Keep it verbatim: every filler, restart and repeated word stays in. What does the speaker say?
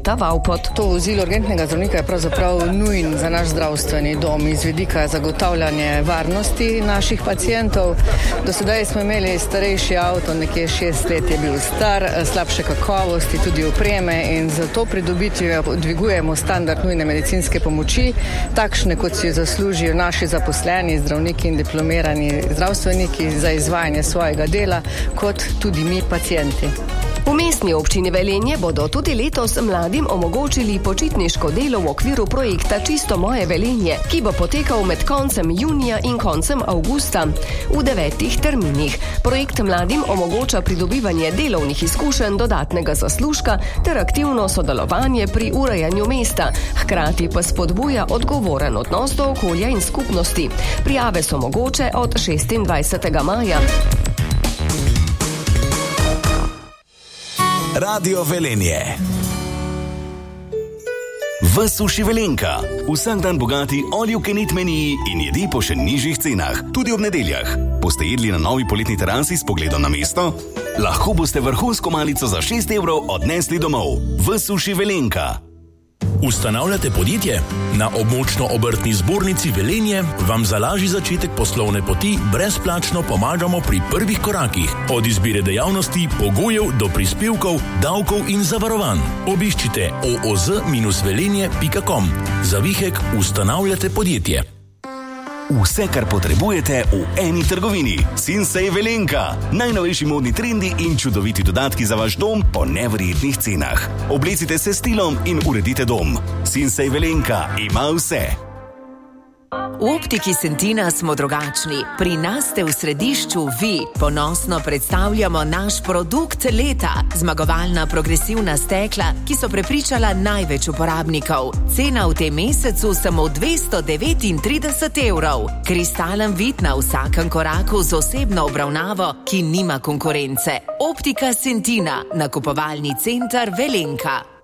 Meta Vaupot. To vozilo urgentnega zdravnika je pravzaprav nujen za naš zdravstveni dom iz vidika zagotavljanja varnosti naših pacientov. Do sedaj smo imeli starejši avto, nekje šest let je bil star, slabše kakovosti, tudi opreme in zato pridobitvijo dvigujemo standard nujne medicinske pomoči, takšne kot si zaslužijo naši zaposleni, zdravniki in diplomirani zdravstveniki za izvajanje svojega dela, kot tudi mi pacienti. V mestni občini Velenje bodo tudi letos mladim omogočili počitniško delo v okviru projekta Čisto moje Velenje, ki bo potekal med koncem junija in koncem avgusta v devetih terminih. Projekt mladim omogoča pridobivanje delovnih izkušenj, dodatnega zaslužka ter aktivno sodelovanje pri urejanju mesta, hkrati pa spodbuja odgovoren odnos do okolja in skupnosti. Prijave so mogoče od šestindvajsetega maja. Radio Velenje. V Suši Velenka. Vsak dan bogati all you can eat meniji in jedi po še nižjih cenah, tudi ob nedeljah. Boste jedli na novi poletni terasi s pogledom na mesto? Lahko boste vrhunsko malico za šest evrov odnesli domov. V Suši Velenka. Ustanavljate podjetje? Na območno-obrtni zbornici Velenje vam za lažji začetek poslovne poti brezplačno pomagamo pri prvih korakih, od izbire dejavnosti, pogojev do prispevkov, davkov in zavarovanj. Obiščite o o z velenje pika com. Za vihek ustanavljate podjetje. Vse, kar potrebujete v eni trgovini. Sinsay Velenka. Najnovejši modni trendi in čudoviti dodatki za vaš dom po neverjetnih cenah. Oblecite se stilom in uredite dom. Sinsay Velenka ima vse. V Optiki Sentina smo drugačni. Pri nas ste v središču vi. Ponosno predstavljamo naš produkt leta. Zmagovalna progresivna stekla, ki so prepričala največ uporabnikov. Cena v tem mesecu samo dvesto devetintrideset evrov. Kristalen vid na vsakem koraku z osebno obravnavo, ki nima konkurence. Optika Sentina, nakupovalni center Velenka.